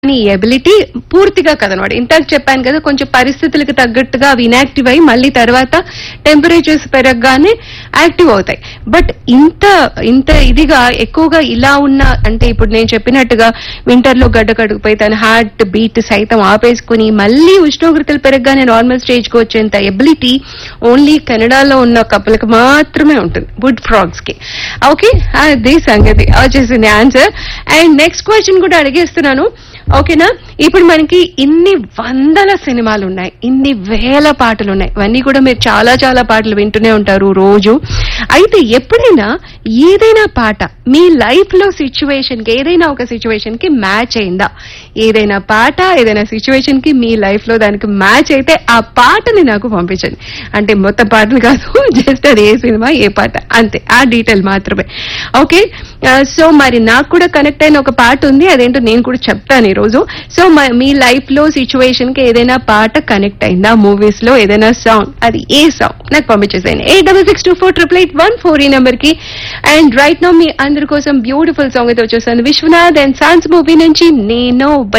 నీ ఎబిలిటీ పూర్తిగా కదనమాట. ఇంతకు చెప్పాను కదా, కొంచెం పరిస్థితులకు తగ్గట్టుగా అవి ఇనాక్టివ్ అయ్యి మళ్ళీ తర్వాత టెంపరేచర్స్ పెరగగానే యాక్టివ్ అవుతాయి. బట్ ఇంత ఇంత ఇదిగా ఎక్కువగా ఇలా ఉన్న, అంటే ఇప్పుడు నేను చెప్పినట్టుగా వింటర్ లో గడ్డ కడుగుపోయి తన హార్ట్ బీట్ సైతం ఆపేసుకుని మళ్ళీ ఉష్ణోగ్రతలు పెరగగానే నార్మల్ స్టేజ్ కు వచ్చేంత ఎబిలిటీ ఓన్లీ కెనడాలో ఉన్న కపుల్కి మాత్రమే ఉంటుంది, వుడ్ ఫ్రాగ్స్ కి. ఓకే, అది సంగతి. వచ్చేసింది ఆన్సర్. అండ్ నెక్స్ట్ క్వశ్చన్ కూడా అడిగేస్తున్నాను, ఓకేనా? ఇప్పుడు మనకి ఇన్ని వందల సినిమాలు ఉన్నాయి, ఇన్ని వేల పాటలు ఉన్నాయి, ఇవన్నీ కూడా మీరు చాలా చాలా పాటలు వింటూనే ఉంటారు రోజు. అయితే ఎప్పుడైనా ఏదైనా పాట మీ లైఫ్ లో సిచ్యువేషన్ కి, ఏదైనా ఒక సిచ్యువేషన్ కి మ్యాచ్ అయిందా? ఏదైనా పాట ఏదైనా సిచ్యువేషన్ కి మీ లైఫ్ లో దానికి మ్యాచ్ అయితే ఆ పాటని నాకు పంపించండి. అంటే మొత్తం పాటలు కాదు, జస్ట్ అది ఏ సినిమా ఏ పాట అంతే, ఆ డీటెయిల్ మాత్రమే. ఓకే, సో మరి నాకు కూడా కనెక్ట్ అయిన ఒక పాట ఉంది, అదేంటో నేను కూడా చెప్తాను ఈ రోజు. సో మీ లైఫ్ లో సిచ్యువేషన్ కి ఏదైనా పాట కనెక్ట్ అయిందా? మూవీస్ లో ఏదైనా సాంగ్, అది ఏ సాంగ్ నాకు పంపించేసాను 86624881 ఈ నెంబర్ కి. అండ్ రైట్ నౌ మీ అందరి కోసం బ్యూటిఫుల్ సాంగ్ అయితే వచ్చేసాను, విశ్వనాథ్ అండ్ సాన్స్ మూవీ నుంచి నేను